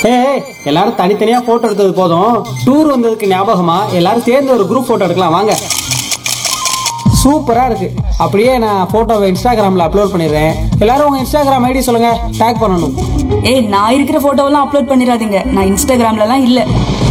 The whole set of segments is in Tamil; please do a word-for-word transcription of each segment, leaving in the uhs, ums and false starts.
ஏய், எல்லாரும் தனித்தனியா போட்டோ எடுத்தது போதும். டூர் வந்ததுக்கு ஞாபகமா எல்லாரும் சேர்ந்து ஒரு குரூப் போட்டோ எடுக்கலாம் வாங்க. சூப்பரா இருக்கு. அப்படியே நான் போட்டோவை இன்ஸ்டாகிராம்ல அப்லோட் பண்ணிடுறேன். எல்லாரும் உங்க இன்ஸ்டாகிராம் ஐடி சொல்லுங்க, டேக் பண்ணணும். ஏய், நான் இருக்கிற போட்டோவெல்லாம் அப்லோட் பண்ணிடாதீங்க. நான் இன்ஸ்டாகிராம்லலாம் இல்ல.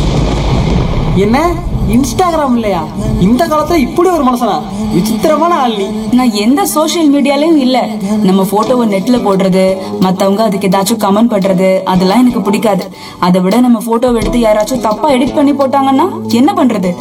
என்ன இன்ஸ்டாகிராம் இல்லையா? இந்த காலத்துல இப்படி ஒரு மனுஷனா? விசித்திரமான ஆள் நீ. நான் எந்த சோஷியல் மீடியாலயும் இல்ல. நம்ம போட்டோவை நெட்ல போடுறது, மத்தவங்க அதுக்கு ஏதாச்சும் கமெண்ட் பண்றது, அதெல்லாம் எனக்கு பிடிக்காது. அதை விட நம்ம போட்டோவை எடுத்து யாராச்சும் தப்பா எடிட் பண்ணி போட்டாங்கன்னா என்ன பண்றது?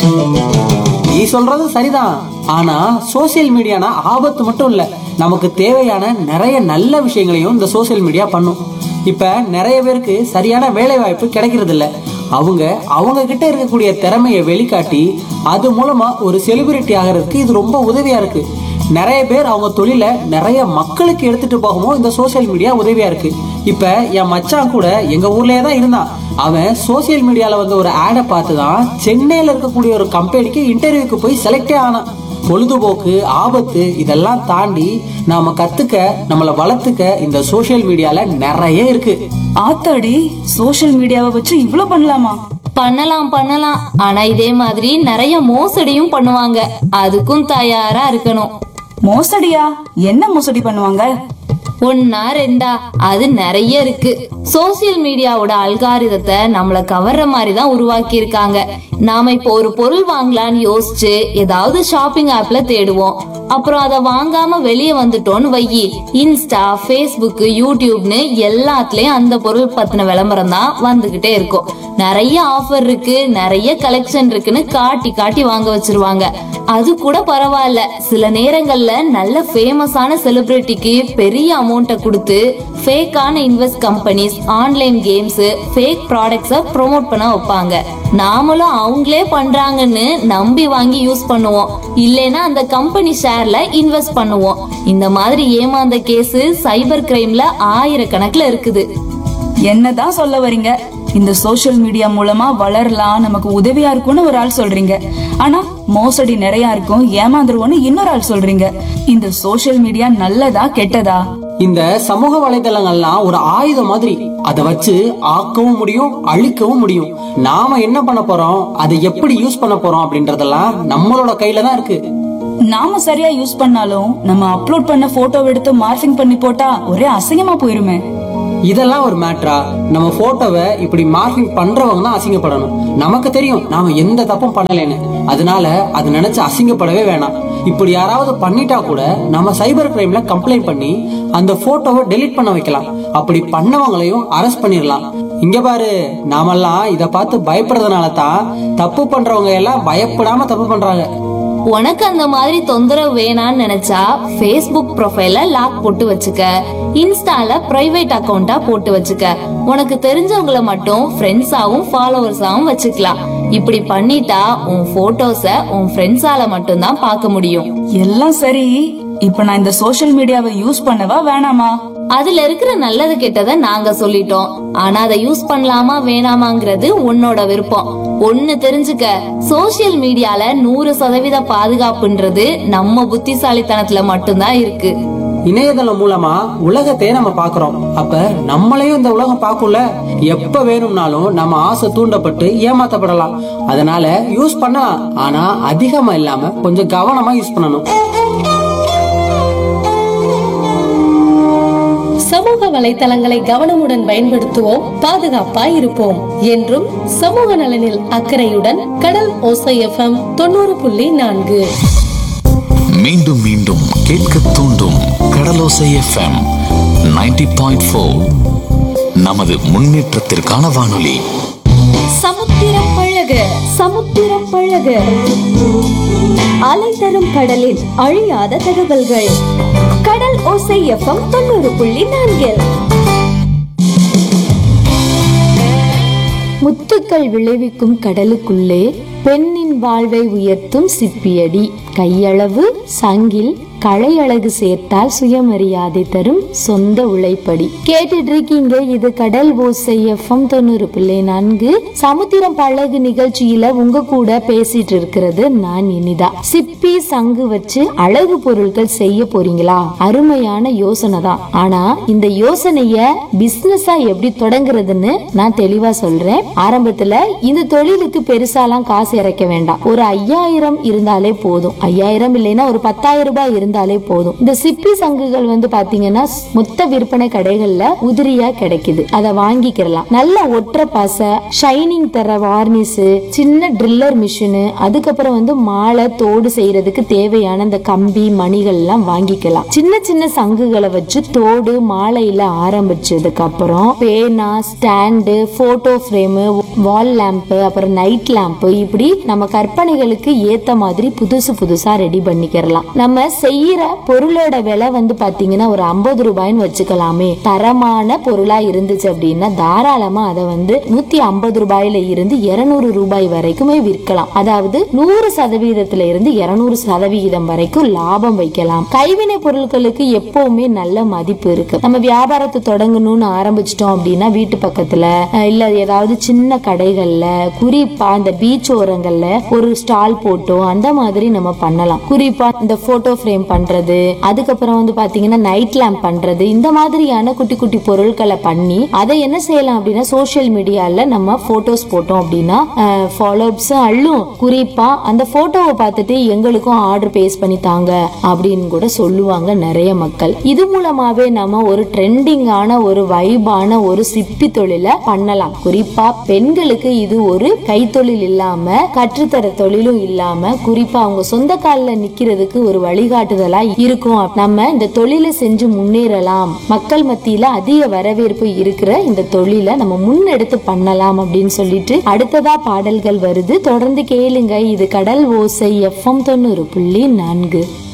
நீ சொல்றது சரிதான். ஆனா சோசியல் மீடியானா ஆபத்து மட்டும் இல்ல, நமக்கு தேவையான நிறைய நல்ல விஷயங்களையும் இந்த சோசியல் மீடியா பண்ணும். இப்ப நிறைய பேருக்கு சரியான வேலை வாய்ப்பு கிடைக்கிறது இல்ல. அவங்க அவங்க கிட்ட இருக்கக்கூடிய திறமையை வெளிக்காட்டி அது மூலமா ஒரு செலிபிரிட்டி ஆகிறதுக்கு இது ரொம்ப உதவியா இருக்கு. நிறைய பேர் அவங்க தொழில நிறைய மக்களுக்கு எடுத்துட்டு போகவும் இந்த சோசியல் மீடியா உதவியா இருக்கு. இப்ப என் மச்சான் கூட எங்க ஊர்லயே தான் இருந்தான். அவன் சோசியல் மீடியால வந்து ஒரு ஆடை பார்த்து தான் சென்னையில இருக்கக்கூடிய ஒரு கம்பெனிக்கு இன்டர்வியூக்கு போய் செலக்டே ஆனான். பொழுதுபோக்கு, ஆபத்து இதெல்லாம் தாண்டி நாம கத்துக்க, நம்மளை வளர்த்துக்க இந்த சோசியல் மீடியால நிறைய இருக்கு. ஆத்தாடி, சோஷியல் மீடியாவை வச்சு இவ்ளோ பண்ணலாமா? பண்ணலாம் பண்ணலாம். ஆனா இதே மாதிரி நிறைய மோசடியும் பண்ணுவாங்க. அதுக்கும் தயாரா இருக்கணும். மோசடியா? என்ன மோசடி பண்ணுவாங்க? ஒன்னா ரெண்டா, அது நிறைய இருக்கு. சோசியல் மீடியாவோட அல்காரிதத்தை நம்மள கவர்ற மாதிரி தான் உருவாக்கி இருக்காங்க. நாம இப்போ ஒரு பொருள் வாங்கலாம்னு யோசிச்சு ஏதாவது ஷாப்பிங் ஆப்ல தேடுவோம். அப்புறம் அதை வாங்காம வெளியே வந்துட்டோம்னு வையி, இன்ஸ்டா, ஃபேஸ்புக், யூடியூப்னு எல்லாத்துலயும் அந்த பொருள் பத்தின விளம்பரம் தான் வந்துகிட்டே இருக்கும். நிறைய ஆஃபர் இருக்கு, நிறைய கலெக்ஷன் இருக்குன்னு காட்டி காட்டி வாங்க வச்சிருவாங்க. அது கூட பரவாயில்ல, சில நேரங்கள்ல நல்ல ஃபேமஸான செலிபிரிட்டிக்கு பெரிய அமௌண்ட்டை கொடுத்து ஃபேக்கான invest companies, online games, fake ப்ராடக்ட்ஸை ப்ரோமோட் பண்ண வைப்பாங்க. நாமளும் அவங்களே பண்றாங்கன்னு நம்பி வாங்கி யூஸ் பண்ணுவோம். இல்லைன்னா அந்த கம்பெனி ஷேர்ல இன்வெஸ்ட் பண்ணுவோம். இந்த மாதிரி ஏமாந்த கேஸ் சைபர் கிரைம்ல ஆயிரக்கணக்குல இருக்குது. என்னதான் சொல்ல வர்றீங்க? இந்த சோஷியல் மீடியா மூலமா வளரலாம், நமக்கு உதவியா இருக்கும்னு ஒரு ஆள் சொல்றீங்க. ஆனா மோசடி நிறைய இருக்கும், ஏமாந்துருவோம்னு இன்னொரு ஆள் சொல்றீங்க. இந்த சோஷியல் மீடியா நல்லதா கெட்டதா? இந்த சமூக வலைதளங்கள்லாம் ஒரு ஆயுதம் மாதிரி. அதை வச்சு ஆக்கவும் முடியும், அழிக்கவும் முடியும். நாம என்ன பண்ண போறோம், அதை எப்படி யூஸ் பண்ண போறோம் அப்படின்றதெல்லாம் நம்மளோட கையில தான் இருக்கு. நாம சரியா யூஸ் பண்ணாலும் நம்ம அப்லோட் பண்ண போட்டோ எடுத்து மார்ஃபிங் பண்ணி போட்டா ஒரே அசிங்கமா போயிருமே. இதெல்லாம் ஒரு மேட்ரா? நம்ம போட்டோவை இப்படி மார்க்கிங் பண்றவங்க தான் அசிங்கப்படணும். நமக்கு தெரியும் நாம எந்த தப்பும் பண்ணலைன்னு. அதனால அது நினைச்சு அசிங்கப்படவே வேணாம். இப்படி யாராவது பண்ணிட்டா கூட நம்ம சைபர் கிரைம்ல கம்ப்ளைண்ட் பண்ணி அந்த போட்டோவை டெலீட் பண்ண வைக்கலாம். அப்படி பண்ணவங்களையும் அரெஸ்ட் பண்ணிடலாம். இங்க பாரு, நாமெல்லாம் இத பார்த்து பயப்படுறதுனால தான் தப்பு பண்றவங்க எல்லாம் பயப்படாம தப்பு பண்றாங்க. உனக்கு அந்த மாதிரி தொந்தரவு வேணான்னு நினைச்சா ஃபேஸ்புக் ப்ரொஃபைல லாக் போட்டு வச்சுக்க, இன்ஸ்டால பிரைவேட் அக்கவுண்டா போட்டு வச்சுக்க. உனக்கு தெரிஞ்சவங்களை மட்டும் ஃப்ரெண்ட்ஸாவும் ஃபாலோவர்ஸாவும் வச்சுக்கலாம். இப்படி பண்ணிட்டா உன் போட்டோஸ உன் ஃப்ரெண்ட்ஸால மட்டும் தான் பார்க்க முடியும். எல்லாம் சரி, இப்ப நான் இந்த சோஷியல் மீடியாவை யூஸ் பண்ணவா வேணாமா? அதுல இருக்கிற நல்லது கெட்டதை நாங்க சொல்லிட்டோம். ஆனா அதை யூஸ் பண்ணலாமா வேணாமாங்கிறது உன்னோட விருப்பம். ஒண்ணு தெரிஞ்சுக்க, சோசியல் மீடியால நூறு சதவீத பாதுகாப்புன்றது நம்ம புத்திசாலித்தனத்துல மட்டும்தான் இருக்கு. இணையதளம் மூலமா உலகத்தையே நம்ம பாக்குறோம். அப்ப நம்மளையும் இந்த உலகம் பார்க்கும்ல. எப்ப வேணும்னாலும் நம்ம ஆசை தூண்டப்பட்டு ஏமாத்தப்படலாம். அதனால யூஸ் பண்ணலாம், ஆனா அதிகமா இல்லாம கொஞ்சம் கவனமா யூஸ் பண்ணணும். சமூக வலைத்தளங்களை கவனமுடன் பயன்படுத்துவோம், பாதுகாப்பாய் இருப்போம். என்றும் சமூக நலனில் அக்கறையுடன் கடல் ஓசை எஃப்எம் தொண்ணூறு புள்ளி நான்கு. மீண்டும் மீண்டும் கேட்க தூண்டும் கடலோசை எஃப்எம் நைன்டி பாயிண்ட் ஃபோர். நமது முன்னேற்றத்திற்கான வானொலி. சமுத்திரம் பழக சமுத்திரம் பழக அலை தரும் கடலின் அழியாத தகவல்கள். கடல் ஓசை எஃப்எம் தொண்ணூறு புள்ளி நான்கு. முத்துக்கள் விளைவிக்கும் கடலுக்குள்ளே பெண்ணின் வாழ்வை உயர்த்தும் சிப்பியடி. கையளவு சங்கில் கலை அழகு சேர்த்தால் சுயமரியாதை தரும் சொந்த உழைப்படி. கேட்டுட்டு இருக்கீங்க இது கடல் ஓசை எஃப்எம் தொண்ணூறு புள்ளி நான்கு சமுத்திரம் பழகு நிகழ்ச்சியில உங்க கூட பேசிட்டு இருக்கிறது நான் இனிதா. சிப்பி சங்கு வச்சு அழகு பொருட்கள் செய்ய போறீங்களா? அருமையான யோசனை தான். ஆனா இந்த யோசனைய பிசினஸா எப்படி தொடங்குறதுன்னு நான் தெளிவா சொல்றேன். ஆரம்பத்துல இந்த தொழிலுக்கு பெருசாலாம் காசு இறக்க வேண்டாம். ஒரு ஐயாயிரம் இருந்தாலே போதும். ஐயாயிரம் இல்லைன்னா ஒரு பத்தாயிரம் ரூபாய் இருந்தாலே போதும். இந்த சிப்பி சங்குகள் வந்து பாத்தீங்கன்னா மொத்த விற்பனை கடைகள்ல உதிரியா கிடைக்குது. அதை வாங்கிக்கலாம். நல்ல ஒற்றை பாசை, ஷைனிங் தர வார்னிஸ், சின்ன ட்ரில்லர் மிஷின், அதுக்கப்புறம் வந்து மாலை தோடு செய்யறதுக்கு தேவையான இந்த கம்பி மணிகள் எல்லாம் வாங்கிக்கலாம். சின்ன சின்ன சங்குகளை வச்சு தோடு மாலையில ஆரம்பிச்சதுக்கு அப்புறம் பேனா, ஸ்டாண்டு, போட்டோ ஃப்ரேம், வால் லேம்ப், அப்புறம் நைட் லேம்ப், இப்படி நம்ம கற்பனைகளுக்கு ஏத்த மாதிரி புதுசு புதுசா ரெடி பண்ணிக்கலாம். நம்ம செய்யற பொருளோட விலை வந்து பாத்தீங்கன்னா ஒரு ஐம்பது ரூபாய்னு வச்சுக்கலாமே. தரமான பொருளா இருந்துச்சு அப்படின்னா தாராளமா அதை வந்து நூத்தி ஐம்பது ரூபாயில இருந்து இருநூறு ரூபாய் வரைக்குமே விற்கலாம். அதாவது நூறு சதவீதத்துல இருந்து இருநூறு சதவீதம் வரைக்கும் லாபம் வைக்கலாம். கைவினை பொருட்களுக்கு எப்பவுமே நல்ல மதிப்பு இருக்கு. நம்ம வியாபாரத்தை தொடங்கணும்னு ஆரம்பிச்சிட்டோம் அப்படின்னா வீட்டு பக்கத்துல இல்ல ஏதாவது சின்ன கடைகள்ல, குறிப்பா இந்த பீச் ஓரங்கள்ல ஒரு ஸ்டால் போட்டோ அந்த மாதிரி நம்ம பண்ணலாம். குறிப்பா இந்த போட்டோ ஃப்ரேம் பண்றது, அதுக்கப்புறம் வந்து பாத்தீங்கன்னா நைட் லேம்ப் பண்றது, இந்த மாதிரியான குட்டி குட்டி பொருட்களை பண்ணி அதை என்ன செய்யலாம் அப்படின்னா சோசியல் மீடியால நம்ம போட்டோஸ் போட்டோம் அப்படின்னா ஃபாலோவர்ஸ் அள்ளும். குறிப்பா அந்த போட்டோவை பார்த்துட்டு எங்களுக்கும் ஆர்டர் பேஸ் பண்ணி தாங்க அப்படின்னு கூட சொல்லுவாங்க நிறைய மக்கள். இது மூலமாவே நம்ம ஒரு ட்ரெண்டிங்கான ஒரு வைபான ஒரு சிப்பி தொழிலை பண்ணலாம். குறிப்பா பெண்களுக்கு இது ஒரு கைத்தொழில் இல்லாம கற்றுத்தர தொழிலும் இல்லாம குறிப்பா அவங்க சொந்த காலில் நிக்கிறதுக்கு ஒரு வழிகாட்டுதலா இருக்கும். நம்ம இந்த தொழிலை செஞ்சு முன்னேறலாம். மக்கள் மத்தியில அதிக வரவேற்பு இருக்கிற இந்த தொழிலை நம்ம முன்னெடுத்து பண்ணலாம் அப்படின்னு சொல்லிட்டு அடுத்ததா பாடல்கள் வருது. தொடர்ந்து கேளுங்க. இது கடல் ஓசை எஃப்எம் தொண்ணூறு புள்ளி நான்கு.